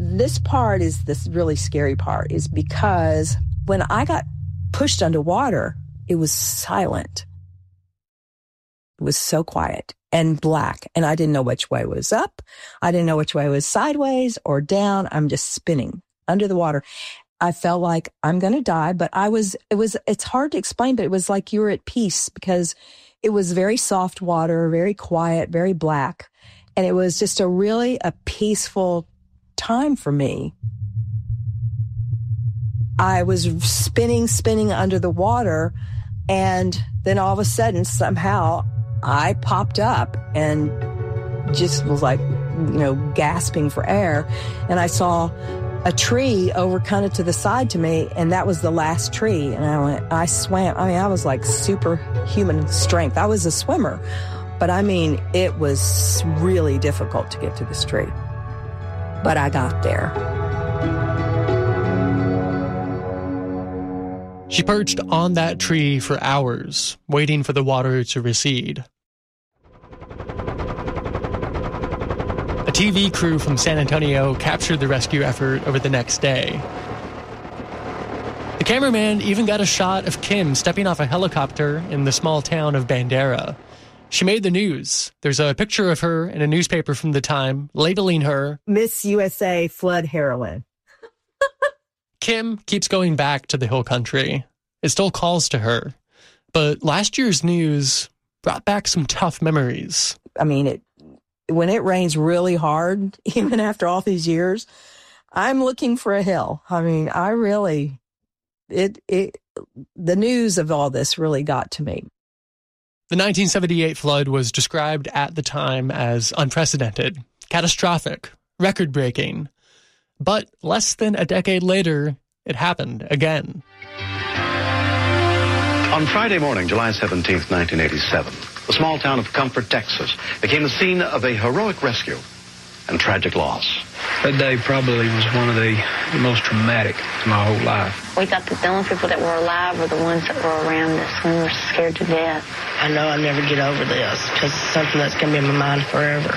this part is this really scary part, is because when I got pushed underwater, it was silent. It was so quiet and black, and I didn't know which way was up. I didn't know which way was sideways or down. I'm just spinning under the water. I felt like I'm going to die, but it's hard to explain, but it was like you were at peace because it was very soft water, very quiet, very black. And it was just a peaceful time for me. I was spinning under the water. And then all of a sudden, somehow I popped up and just was like, gasping for air. And I saw a tree over kind of to the side to me, and that was the last tree. And I swam. I was like superhuman strength. I was a swimmer, but it was really difficult to get to this tree. But I got there. She perched on that tree for hours, waiting for the water to recede. A TV crew from San Antonio captured the rescue effort over the next day. The cameraman even got a shot of Kim stepping off a helicopter in the small town of Bandera. She made the news. There's a picture of her in a newspaper from the time, labeling her Miss USA Flood Heroine. Kim keeps going back to the hill country. It still calls to her. But last year's news brought back some tough memories. When it rains really hard, even after all these years, I'm looking for a hill. The news of all this really got to me. The 1978 flood was described at the time as unprecedented, catastrophic, record-breaking. But less than a decade later, it happened again. On Friday morning, July 17th, 1987, the small town of Comfort, Texas, became the scene of a heroic rescue and tragic loss. That day probably was one of the most traumatic of my whole life. We thought that the only people that were alive were the ones that were around us. We were scared to death. I know I'll never get over this because it's something that's going to be in my mind forever.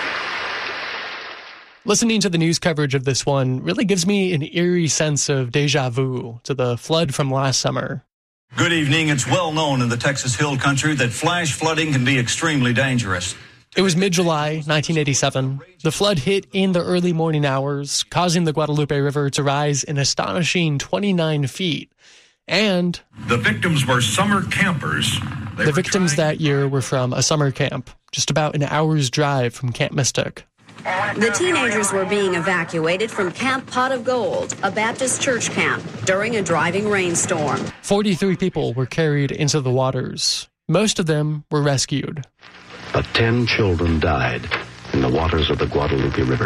Listening to the news coverage of this one really gives me an eerie sense of deja vu to the flood from last summer. Good evening. It's well known in the Texas Hill Country that flash flooding can be extremely dangerous. It was mid-July 1987. The flood hit in the early morning hours, causing the Guadalupe River to rise an astonishing 29 feet. And the victims were summer campers. The victims that year were from a summer camp, just about an hour's drive from Camp Mystic. The teenagers were being evacuated from Camp Pot of Gold, a Baptist church camp, during a driving rainstorm. 43 people were carried into the waters. Most of them were rescued. But 10 children died in the waters of the Guadalupe River.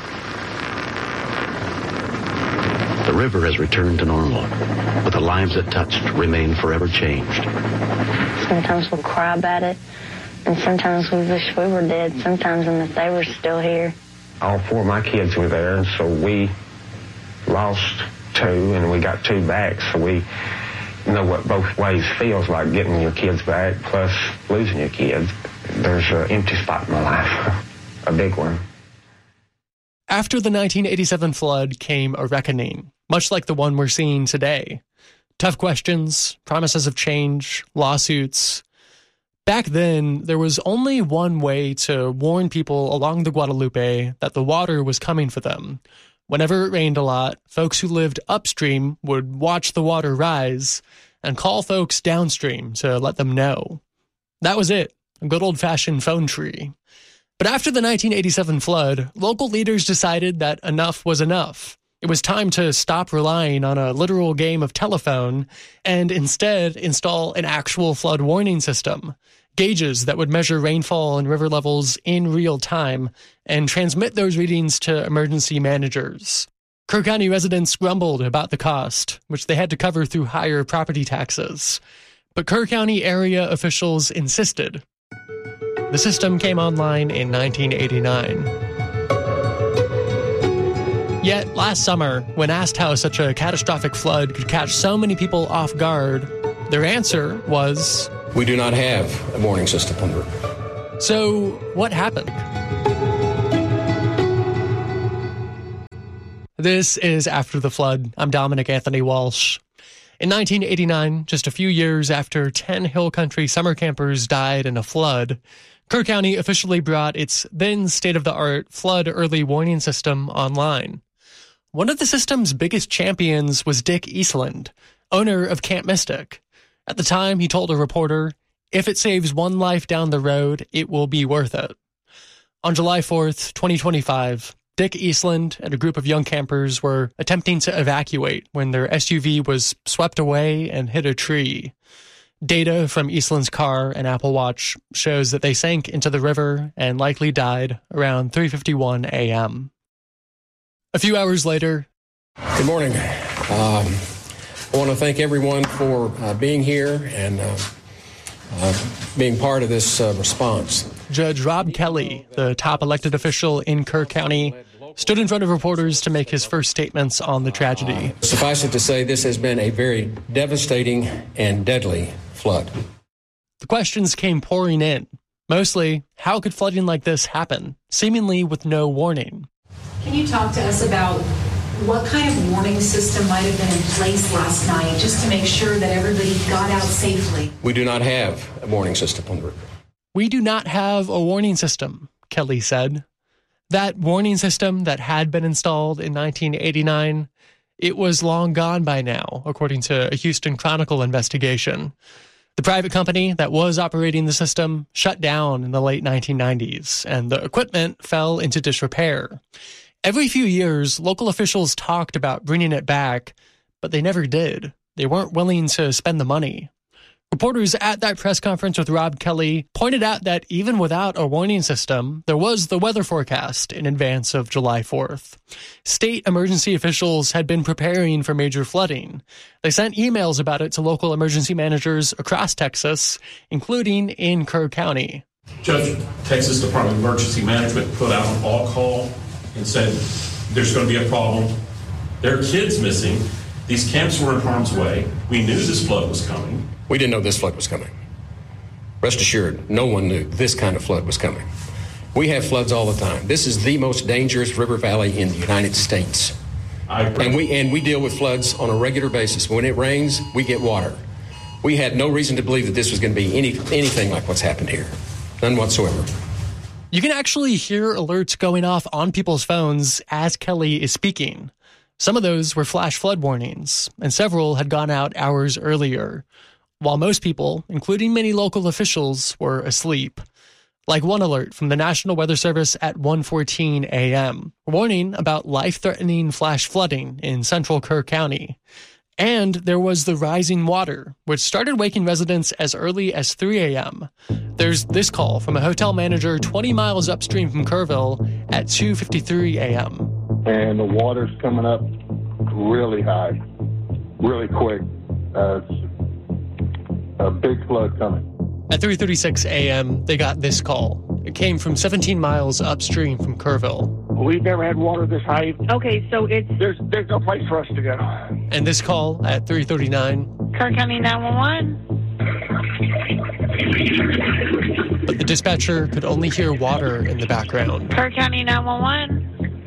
The river has returned to normal, but the lives it touched remain forever changed. Sometimes we'll cry about it, and sometimes we wish we were dead, sometimes and that they were still here. All 4 of my kids were there, and so we lost 2, and we got 2 back, so we know what both ways feels like, getting your kids back plus losing your kids. There's an empty spot in my life, a big one. After the 1987 flood came a reckoning, much like the one we're seeing today. Tough questions, promises of change, lawsuits. Back then, there was only one way to warn people along the Guadalupe that the water was coming for them. Whenever it rained a lot, folks who lived upstream would watch the water rise and call folks downstream to let them know. That was it, a good old-fashioned phone tree. But after the 1987 flood, local leaders decided that enough was enough. It was time to stop relying on a literal game of telephone and instead install an actual flood warning system, gauges that would measure rainfall and river levels in real time and transmit those readings to emergency managers. Kerr County residents grumbled about the cost, which they had to cover through higher property taxes. But Kerr County area officials insisted. The system came online in 1989. Yet, last summer, when asked how such a catastrophic flood could catch so many people off guard, their answer was, "We do not have a warning system on the river." So, what happened? This is After the Flood. I'm Dominic Anthony Walsh. In 1989, just a few years after 10 Hill Country summer campers died in a flood, Kerr County officially brought its then state-of-the-art flood early warning system online. One of the system's biggest champions was Dick Eastland, owner of Camp Mystic. At the time, he told a reporter, "If it saves one life down the road, it will be worth it." On July 4th, 2025, Dick Eastland and a group of young campers were attempting to evacuate when their SUV was swept away and hit a tree. Data from Eastland's car and Apple Watch shows that they sank into the river and likely died around 3:51 a.m. A few hours later... Good morning. I want to thank everyone for being here and being part of this response. Judge Rob Kelly, the top elected official in Kerr County, stood in front of reporters to make his first statements on the tragedy. Suffice it to say, this has been a very devastating and deadly flood. The questions came pouring in. Mostly, how could flooding like this happen, seemingly with no warning? Can you talk to us about what kind of warning system might have been in place last night just to make sure that everybody got out safely? We do not have a warning system on the river. We do not have a warning system, Kelly said. That warning system that had been installed in 1989, it was long gone by now, according to a Houston Chronicle investigation. The private company that was operating the system shut down in the late 1990s, and the equipment fell into disrepair. Every few years, local officials talked about bringing it back, but they never did. They weren't willing to spend the money. Reporters at that press conference with Rob Kelly pointed out that even without a warning system, there was the weather forecast in advance of July 4th. State emergency officials had been preparing for major flooding. They sent emails about it to local emergency managers across Texas, including in Kerr County. Judge, Texas Department of Emergency Management put out an all-call and said, there's going to be a problem. There are kids missing. These camps were in harm's way. We knew this flood was coming. We didn't know this flood was coming. Rest assured, no one knew this kind of flood was coming. We have floods all the time. This is the most dangerous river valley in the United States. And we deal with floods on a regular basis. When it rains, we get water. We had no reason to believe that this was going to be anything like what's happened here. None whatsoever. You can actually hear alerts going off on people's phones as Kelly is speaking. Some of those were flash flood warnings, and several had gone out hours earlier, while most people, including many local officials, were asleep. Like one alert from the National Weather Service at 1:14 a.m., warning about life-threatening flash flooding in central Kerr County. And there was the rising water, which started waking residents as early as 3 a.m. There's this call from a hotel manager 20 miles upstream from Kerrville at 2:53 a.m. And the water's coming up really high, really quick. A big flood coming. At 3:36 a.m., they got this call. It came from 17 miles upstream from Kerrville. We've never had water this high. Okay, so it's... There's no place for us to go. And this call at 3:39. Kerr County 911. But the dispatcher could only hear water in the background. Kerr County 911.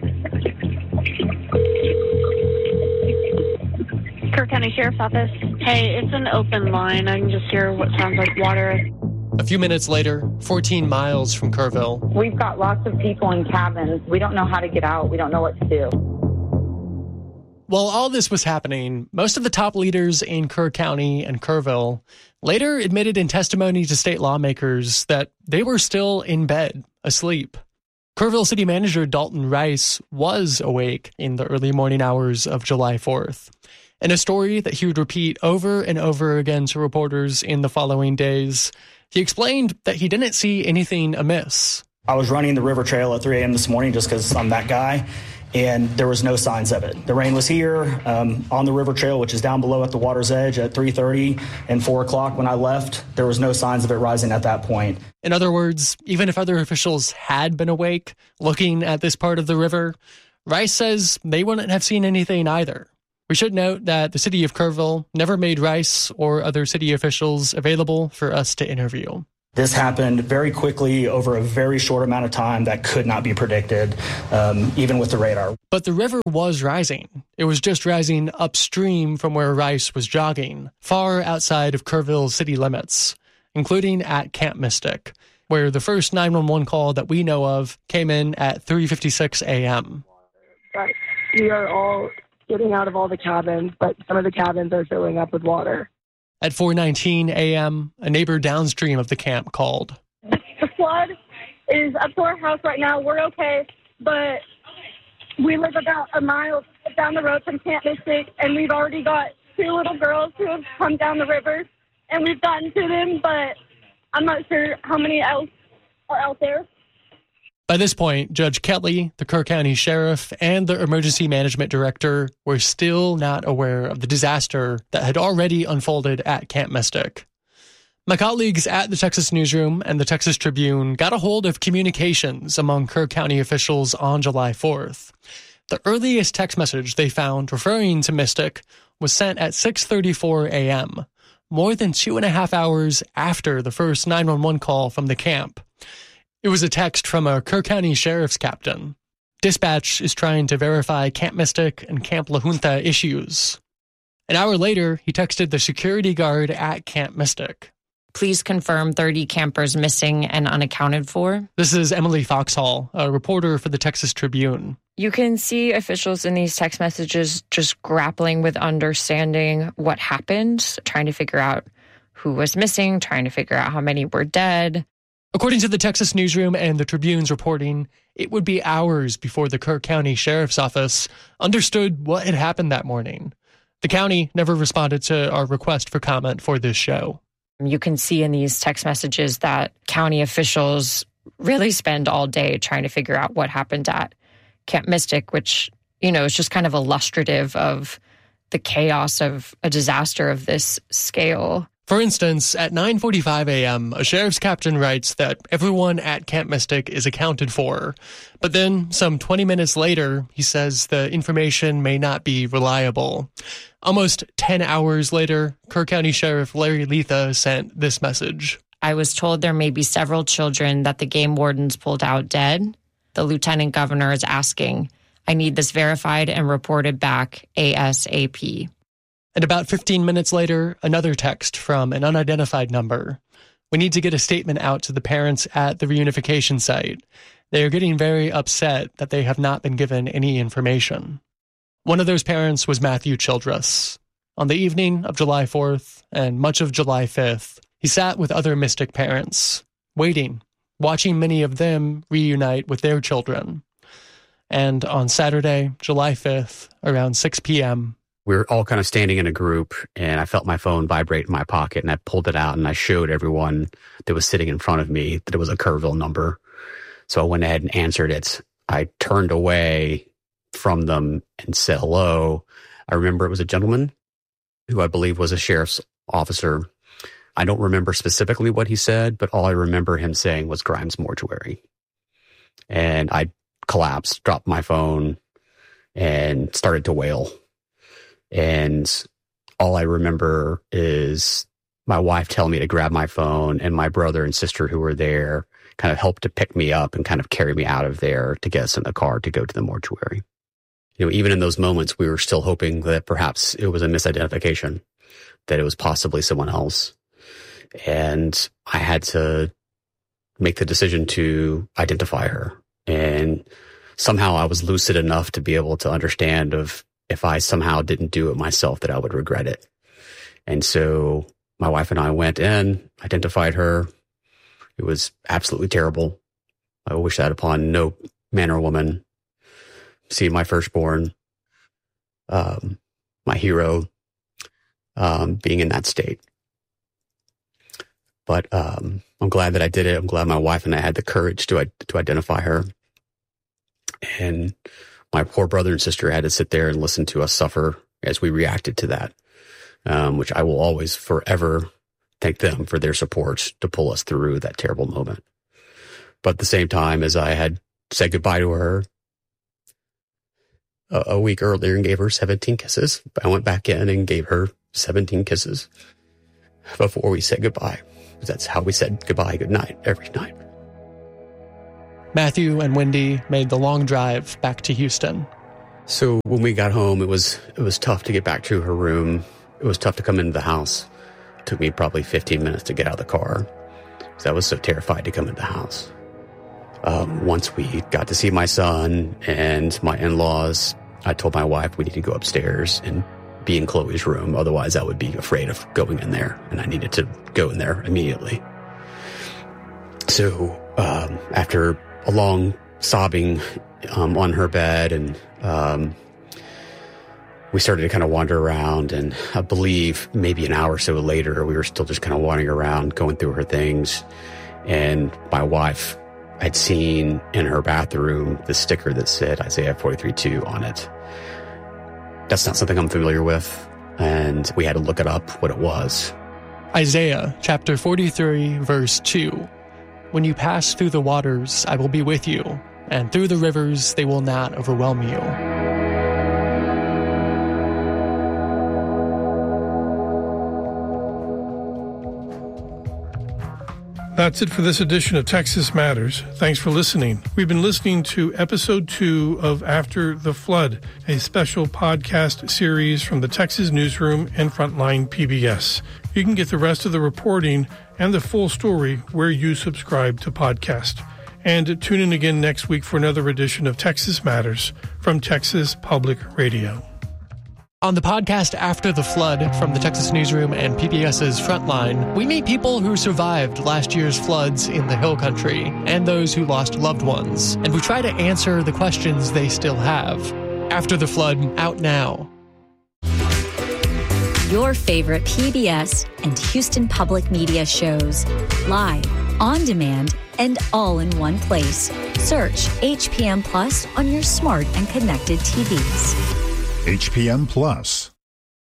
Kerr County Sheriff's Office. Hey, it's an open line. I can just hear what sounds like water. A few minutes later, 14 miles from Kerrville. We've got lots of people in cabins. We don't know how to get out. We don't know what to do. While all this was happening, most of the top leaders in Kerr County and Kerrville later admitted in testimony to state lawmakers that they were still in bed, asleep. Kerrville City Manager Dalton Rice was awake in the early morning hours of July 4th. In a story that he would repeat over and over again to reporters in the following days, he explained that he didn't see anything amiss. I was running the river trail at 3 a.m. this morning just because I'm that guy, and there was no signs of it. The rain was here on the river trail, which is down below at the water's edge at 3:30 and 4 o'clock when I left. There was no signs of it rising at that point. In other words, even if other officials had been awake looking at this part of the river, Rice says they wouldn't have seen anything either. We should note that the city of Kerrville never made Rice or other city officials available for us to interview. This happened very quickly over a very short amount of time that could not be predicted, even with the radar. But the river was rising. It was just rising upstream from where Rice was jogging, far outside of Kerrville's city limits, including at Camp Mystic, where the first 911 call that we know of came in at 3:56 a.m. But we are all getting out of all the cabins, but some of the cabins are filling up with water. At 4:19 a.m., a neighbor downstream of the camp called. The flood is up to our house right now. We're okay, but we live about a mile down the road from Camp Mystic, and we've already got 2 little girls who have come down the river, and we've gotten to them, but I'm not sure how many else are out there. By this point, Judge Kelly, the Kerr County Sheriff, and the Emergency Management Director were still not aware of the disaster that had already unfolded at Camp Mystic. My colleagues at the Texas Newsroom and the Texas Tribune got a hold of communications among Kerr County officials on July 4th. The earliest text message they found referring to Mystic was sent at 6:34 a.m., more than 2.5 hours after the first 911 call from the camp. It was a text from a Kerr County Sheriff's captain. Dispatch is trying to verify Camp Mystic and Camp La Junta issues. An hour later, he texted the security guard at Camp Mystic. Please confirm 30 campers missing and unaccounted for. This is Emily Foxhall, a reporter for the Texas Tribune. You can see officials in these text messages just grappling with understanding what happened, trying to figure out who was missing, trying to figure out how many were dead. According to the Texas Newsroom and the Tribune's reporting, it would be hours before the Kerr County Sheriff's Office understood what had happened that morning. The county never responded to our request for comment for this show. You can see in these text messages that county officials really spend all day trying to figure out what happened at Camp Mystic, which, is just kind of illustrative of the chaos of a disaster of this scale. For instance, at 9:45 a.m., a sheriff's captain writes that everyone at Camp Mystic is accounted for. But then, some 20 minutes later, he says the information may not be reliable. Almost 10 hours later, Kerr County Sheriff Larry Letha sent this message. I was told there may be several children that the game wardens pulled out dead. The lieutenant governor is asking. I need this verified and reported back ASAP. And about 15 minutes later, another text from an unidentified number. We need to get a statement out to the parents at the reunification site. They are getting very upset that they have not been given any information. One of those parents was Matthew Childress. On the evening of July 4th and much of July 5th, he sat with other Mystic parents, waiting, watching many of them reunite with their children. And on Saturday, July 5th, around 6 p.m., we were all kind of standing in a group, and I felt my phone vibrate in my pocket, and I pulled it out, and I showed everyone that was sitting in front of me that it was a Kerrville number. So I went ahead and answered it. I turned away from them and said hello. I remember it was a gentleman who I believe was a sheriff's officer. I don't remember specifically what he said, but all I remember him saying was Grimes Mortuary. And I collapsed, dropped my phone, and started to wail. And all I remember is my wife telling me to grab my phone, and my brother and sister who were there kind of helped to pick me up and kind of carry me out of there to get us in the car to go to the mortuary. Even in those moments, we were still hoping that perhaps it was a misidentification, that it was possibly someone else. And I had to make the decision to identify her. And somehow I was lucid enough to be able to understand if I somehow didn't do it myself, that I would regret it. And so my wife and I went in, identified her. It was absolutely terrible. I wish that upon no man or woman. See my firstborn, my hero, being in that state. But I'm glad that I did it. I'm glad my wife and I had the courage to identify her. And my poor brother and sister had to sit there and listen to us suffer as we reacted to that, which I will always forever thank them for their support to pull us through that terrible moment. But at the same time, as I had said goodbye to her a week earlier and gave her 17 kisses, I went back in and gave her 17 kisses before we said goodbye. That's how we said goodbye, good night every night. Matthew and Wendy made the long drive back to Houston. So when we got home, it was tough to get back to her room. It was tough to come into the house. It took me probably 15 minutes to get out of the car, because I was so terrified to come into the house. Once we got to see my son and my in-laws, I told my wife we need to go upstairs and be in Chloe's room. Otherwise, I would be afraid of going in there, and I needed to go in there immediately. So after a long sobbing on her bed, and we started to kind of wander around, and I believe maybe an hour or so later, we were still just kind of wandering around, going through her things, and my wife had seen in her bathroom the sticker that said Isaiah 43:2 on it. That's not something I'm familiar with, and we had to look it up, what it was. Isaiah chapter 43, verse 2. When you pass through the waters, I will be with you, and through the rivers, they will not overwhelm you. That's it for this edition of Texas Matters. Thanks for listening. We've been listening to episode 2 of After the Flood, a special podcast series from the Texas Newsroom and Frontline PBS. You can get the rest of the reporting and the full story where you subscribe to podcast. And tune in again next week for another edition of Texas Matters from Texas Public Radio. On the podcast After the Flood from the Texas Newsroom and PBS's Frontline, we meet people who survived last year's floods in the Hill Country and those who lost loved ones, and we try to answer the questions they still have. After the Flood, out now. Your favorite PBS and Houston Public Media shows, live, on demand, and all in one place. Search HPM Plus on your smart and connected TVs. HPM Plus.